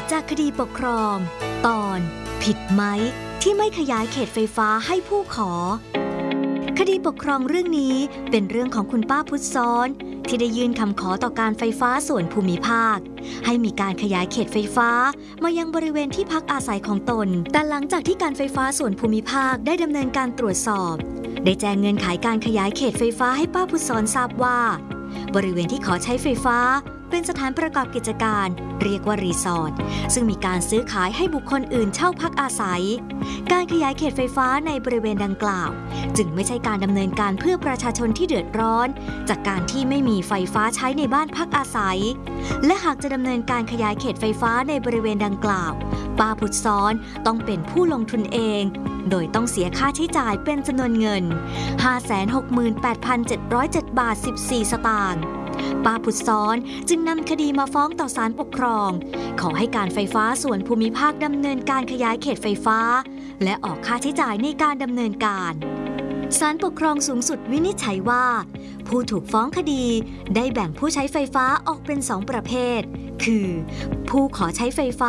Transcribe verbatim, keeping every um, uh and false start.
จากคดีปกครองตอนผิดไหมที่ไม่ขยายเขตไฟฟ้าให้ผู้ขอคดีปกครองเรื่องนี้เป็นเรื่องของคุณป้าพุทธซ้อนที่ได้ยื่นคำขอต่อการไฟฟ้าส่วนภูมิภาคให้มีการขยายเขตไฟฟ้ามายังบริเวณที่พักอาศัยของตนแต่หลังจากที่การไฟฟ้าส่วนภูมิภาคได้ดำเนินการตรวจสอบได้แจ้งเงื่อนไขการขยายเขตไฟฟ้าให้ป้าพุทธซ้อนทราบว่าบริเวณที่ขอใช้ไฟฟ้าเป็นสถานประกอบกิจการเรียกว่ารีสอร์ทซึ่งมีการซื้อขายให้บุคคลอื่นเช่าพักอาศัยการขยายเขตไฟฟ้าในบริเวณดังกล่าวจึงไม่ใช่การดำเนินการเพื่อประชาชนที่เดือดร้อนจากการที่ไม่มีไฟฟ้าใช้ในบ้านพักอาศัยและหากจะดำเนินการขยายเขตไฟฟ้าในบริเวณดังกล่าวป้าพุทธซ้อนต้องเป็นผู้ลงทุนเองโดยต้องเสียค่าใช้จ่ายเป็นจำนวนเงิน ห้าแสนหกหมื่นแปดพันเจ็ดร้อยเจ็ด บาท สิบสี่ สตางค์ป้าพุทธซ้อนจึงนำคดีมาฟ้องต่อศาลปกครองขอให้การไฟฟ้าส่วนภูมิภาคดำเนินการขยายเขตไฟฟ้าและออกค่าใช้จ่ายในการดำเนินการศาลปกครองสูงสุดวินิจฉัยว่าผู้ถูกฟ้องคดีได้แบ่งผู้ใช้ไฟฟ้าออกเป็นสองประเภทคือผู้ขอใช้ไฟฟ้า